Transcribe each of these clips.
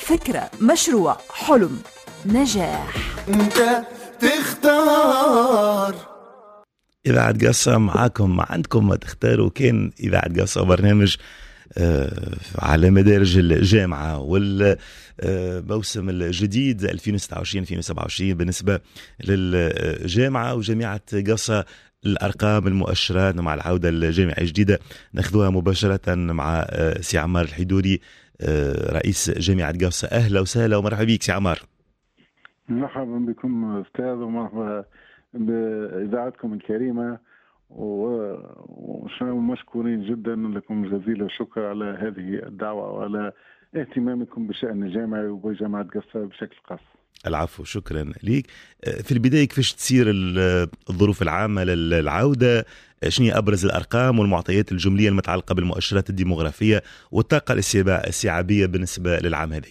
فكرة، مشروع، حلم، نجاح. انت تختار. إذاعة قصة معاكم، ما عندكم ما تختاروا. كان إذاعة قصة برنامج على مدارج الجامعة والموسم الجديد 2026-2027 بالنسبة للجامعة وجامعة قصة. الأرقام، المؤشرات مع العودة الجامعة الجديدة ناخذوها مباشرة مع سي عمار الحيدوري رئيس جامعة قصة. أهلا وسهلا ومرحبا بك سي عمار. مرحبا بكم أستاذ، ومرحبا بإذاعتكم الكريمة، ومشكورين جدا لكم جزيل الشكر على هذه الدعوة وعلى اهتمامكم بشأن الجامعة وبجامعة قصة بشكل خاص. العفو، شكرا ليك. في البداية كيفاش تصير الظروف العامة للعودة؟ شنو هي أبرز الأرقام والمعطيات الجملية المتعلقة بالمؤشرات الديموغرافية والطاقة الاستيعابية بالنسبة للعام هذه؟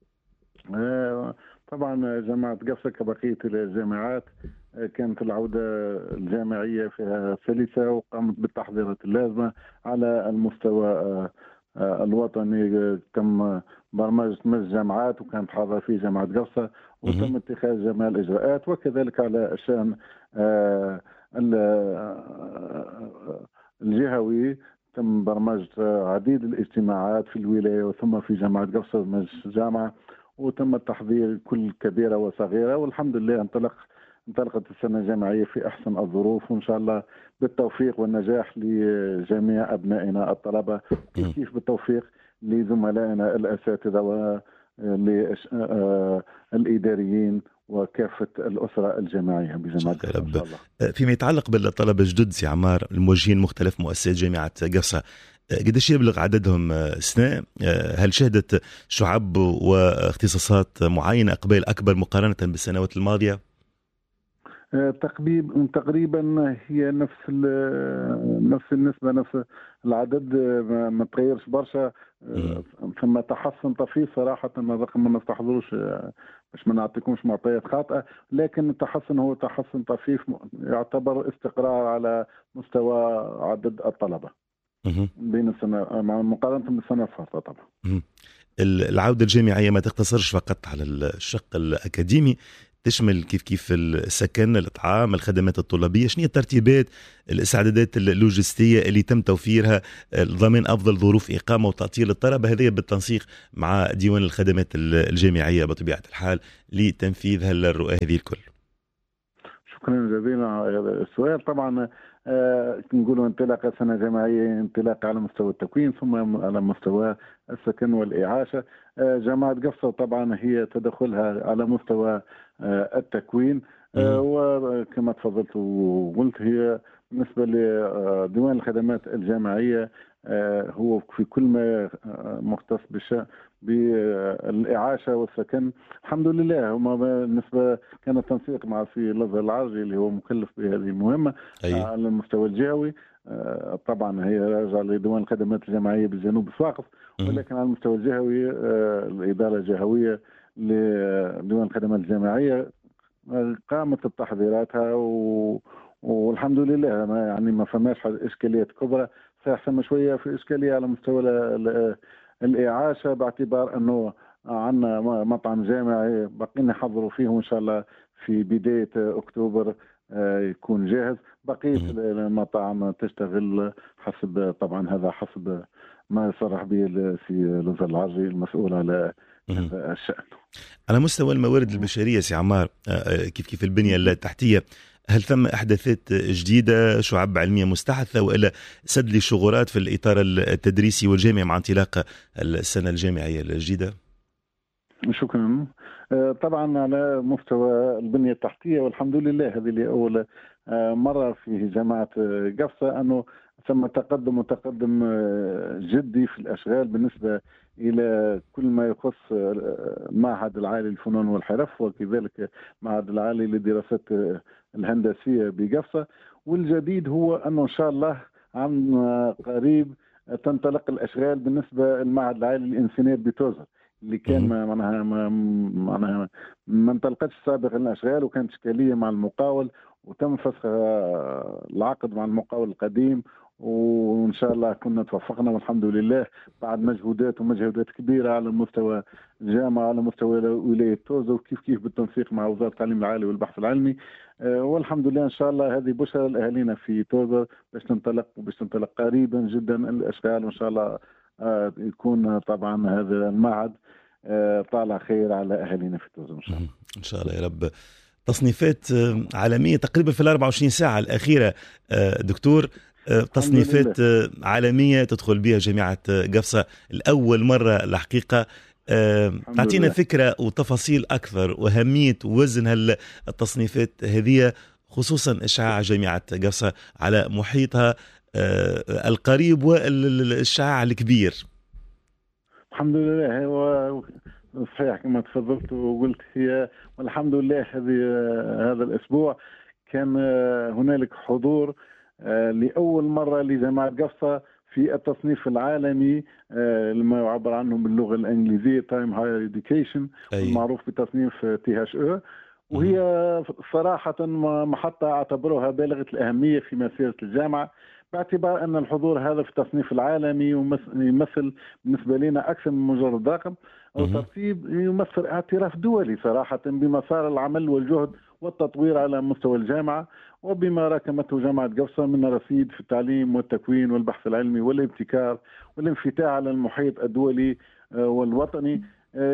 طبعا جامعة قصة كبقية الجامعات كانت العودة الجامعية فيها سلسة وقامت بالتحضيرات اللازمة على المستوى الوطني. تم برمجة مجلس جامعات وكانت حاضرة فيه جامعة قصة، وتم اتخاذ جميع الإجراءات، وكذلك على الشأن الجهوي تم برمجة عديد الاجتماعات في الولاية وثم في جامعة قصة مجلس الجامعة، وتم التحضير كل كبيرة وصغيرة، والحمد لله انطلقت السنة الجامعية في أحسن الظروف، وإن شاء الله بالتوفيق والنجاح لجميع أبنائنا الطلبة، كيف بالتوفيق لزملائنا الأساتذة وللإداريين وكافة الأسرة الجامعية بجامعة قصة إن شاء الله. فيما يتعلق بالطلبة الجدد سي عمار الموجهين مختلف مؤسسات جامعة قصة، قديش يبلغ عددهم سنة؟ هل شهدت شعب واختصاصات معينة إقبال أكبر مقارنة بالسنوات الماضية؟ تقريبا هي نفس النسبة، نفس العدد، ما تغيرش برشا. ثم تحسن طفيف صراحة، الرقم ما نستحضروش باش ما نعطيكمش معطيات خاطئة، لكن التحسن هو تحسن طفيف، يعتبر استقرار على مستوى عدد الطلبة بين السنة مقارنة بالسنة الفارطة. طبعا العودة الجامعية ما تقتصرش فقط على الشق الأكاديمي، تشمل كيف السكن، الإطعام، الخدمات الطلابية. شنو هي الترتيبات، الاستعدادات اللوجستية اللي تم توفيرها لضمان أفضل ظروف إقامة وتأطير للطلبة؟ هذه بالتنسيق مع ديوان الخدمات الجامعية بطبيعة الحال لتنفيذ الرؤى هذه الكل. شكرا جزيلا على هذا السؤال. طبعا نقولوا انطلاقة سنة جامعية، انطلاقة على مستوى التكوين ثم على مستوى السكن والإعاشة. جامعة قصة طبعا هي تدخلها على مستوى التكوين، وكما تفضلت وقلت هي بالنسبة لديوان الخدمات الجامعية هو في كل ما مختص بالإعاشة والسكن. الحمد لله هما بالنسبة كان التنسيق مع في الأزهر العرجي اللي هو مكلف بهذه المهمة على المستوى الجهوي. طبعا هي راجعة لديوان الخدمات الجامعية بالجنوب الساقط، ولكن على المستوى الجهوي الإدارة الجهوية لديوان الخدمات الجامعية قامت بتحضيراتها والحمد لله يعني ما فماش إشكاليات كبرى. سيحسم شوية في إشكالية على مستوى الإعاشة، باعتبار أنه عندنا مطعم جامعي باقيين نحضروا فيه، وإن شاء الله في بداية أكتوبر يكون جاهز. بقية المطاعم تشتغل حسب، طبعا هذا حسب ما صرح به في الوزير العرجي المسؤول على هذا الشأن. على مستوى الموارد البشرية سي عمار، كيف البنية التحتية، هل ثم أحداثات جديدة، شعب علمية مستحدثة، وإلا سد لشغورات في الإطار التدريسي والجامعي مع انطلاق السنة الجامعية الجديدة؟ شكرا. طبعا على مستوى البنية التحتية والحمد لله هذه لأول مرة في جامعة قفصة أنه ثم تقدم جدي في الأشغال بالنسبة إلى كل ما يخص المعهد العالي للفنون والحرف، وكذلك المعهد العالي للدراسات الهندسية بقفصة. والجديد هو أنه إن شاء الله عام قريب تنطلق الأشغال بالنسبة للمعهد العالي للإنسانيات بتوزر، اللي كان معناها ما انطلقتش سابقا الاشغال، وكانت اشكاليه مع المقاول، وتم فسخ العقد مع المقاول القديم، وإن شاء الله كنا توفقنا والحمد لله بعد مجهودات كبيرة على مستوى الجامعة، على مستوى ولاية توزة، وكيف بالتنسيق مع وزارة التعليم العالي والبحث العلمي. والحمد لله إن شاء الله هذه بشرى لأهالينا في توزة باش تنطلق قريبا جدا الأشغال، وإن شاء الله يكون طبعا هذا المعهد طالع خير على أهالينا في توزة إن شاء الله. إن شاء الله يا رب. تصنيفات عالمية تقريبا في 24 ساعة الأخيرة دكتور، تصنيفات عالمية تدخل بها جامعة قفصة الأول مرة الحقيقة. تعطينا فكرة وتفاصيل أكثر وأهمية وزن التصنيفات هذه، خصوصا إشعاع جامعة قفصة على محيطها القريب والإشعاع الكبير. الحمد لله، هو صحيح كما تفضلت وقلت، هي والحمد لله هذا الأسبوع كان هنالك حضور لأول مرة لجامعة قفصة في التصنيف العالمي لما يعبر عنه باللغة الإنجليزية Time Higher Education، المعروف بتصنيف THE. وهي صراحة محطة أعتبرها بالغة الأهمية في مسيرة الجامعة، باعتبار أن الحضور هذا في التصنيف العالمي يمثل بالنسبة لنا أكثر من مجرد رقم أو ترتيب، يمثل اعتراف دولي صراحة بمسار العمل والجهد والتطوير على مستوى الجامعة، وبما راكمته جامعة قفصة من رصيد في التعليم والتكوين والبحث العلمي والابتكار والانفتاح على المحيط الدولي والوطني.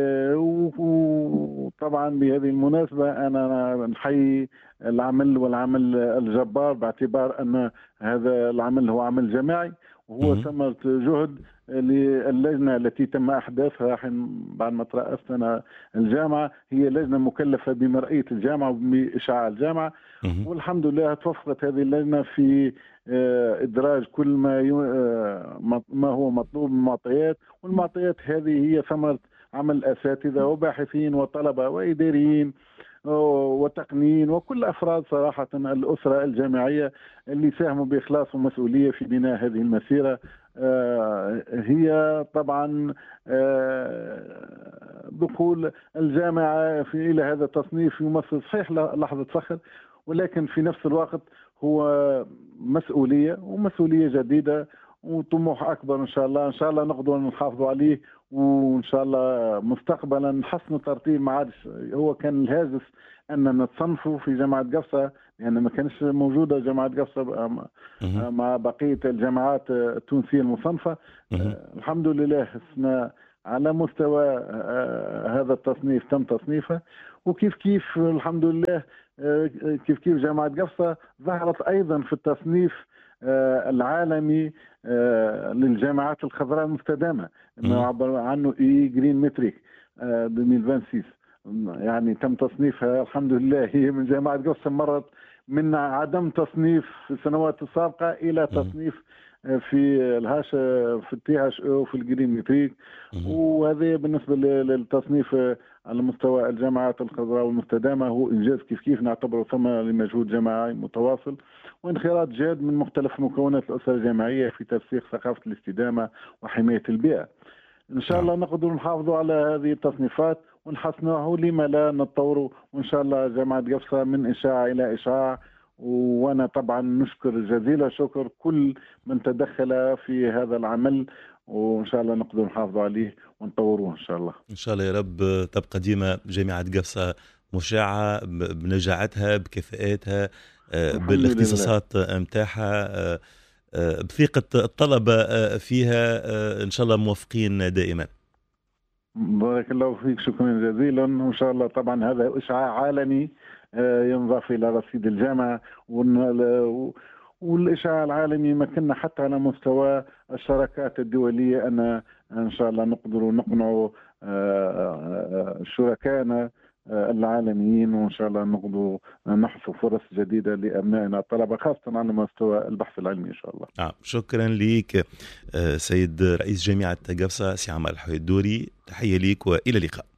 وطبعا بهذه المناسبة أنا نحيي العمل الجبار، باعتبار أن هذا العمل هو عمل جماعي، وهو ثمرة جهد للجنة التي تم إحداثها بعد ما ترأست أنا الجامعة. هي لجنة مكلفة بمرئية الجامعة وبإشعاع الجامعة، والحمد لله توفقت هذه اللجنة في إدراج كل ما هو مطلوب من المعطيات، والمعطيات هذه هي ثمرة عمل أساتذة وباحثين وطلبة وإداريين وتقنيين وكل أفراد صراحة الأسرة الجامعية اللي ساهموا بإخلاص ومسؤولية في بناء هذه المسيرة. هي طبعا دخول الجامعة إلى هذا التصنيف يمثل صحيح لحظة فخر، ولكن في نفس الوقت هو مسؤولية جديدة وطموح أكبر. إن شاء الله نقدر نحافظ عليه، وإن شاء الله مستقبلا نحسن ترتيب. ما عادش هو كان الهاجس أن نتصنفوا في جامعة قفصة، لأن ما كانش موجودة جامعة قفصة مع بقية الجامعات التونسية المصنفة. الحمد لله على مستوى هذا التصنيف تم تصنيفه، وكيف الحمد لله كيف جامعة قفصة ظهرت أيضا في التصنيف العالمي للجامعات الخضراء المستدامة، ما يعبر عنه جرين متريك 2026. يعني تم تصنيفها الحمد لله. هي من جامعة قفصة مرت من عدم تصنيف في السنوات السابقة إلى تصنيف في الهاشة في THE وفي الجرين متريك. وهذا بالنسبة للتصنيف على مستوى الجامعات الخضراء والمستدامة هو إنجاز كيف نعتبره ثمرة لمجهود جماعي متواصل وانخراط جاد من مختلف مكونات الأسرة الجامعية في ترسيخ ثقافة الاستدامة وحماية البيئة. إن شاء الله نقدر نحافظوا على هذه التصنيفات ونحسنوه، لما لا نتطوروا، وإن شاء الله جامعة قفصة من إشعاع إلى إشعاع. وأنا طبعا نشكر جزيل الشكر كل من تدخل في هذا العمل، وإن شاء الله نقدر نحافظوا عليه ونطوروه إن شاء الله. إن شاء الله يا رب تبقى ديما جامعة قفصة مشاعة بنجاعتها بكفاءاتها بالاختصاصات متاحة بثقة الطلبة فيها. إن شاء الله موفقين دائما. بارك الله فيك، شكرا جزيلا. وإن شاء الله طبعا هذا إشعاع عالمي ينضاف إلى رصيد الجامعة، والإشعاع العالمي يمكننا حتى على مستوى الشراكات الدولية أن إن شاء الله نقدر نقنع شركائنا العالميين، وإن شاء الله نقدر نحصل فرص جديدة لأبنائنا الطلبة خاصة على مستوى البحث العلمي إن شاء الله. شكرا لك سيد رئيس جامعة قفصة سي عمر الحويدوري، تحية لك وإلى اللقاء.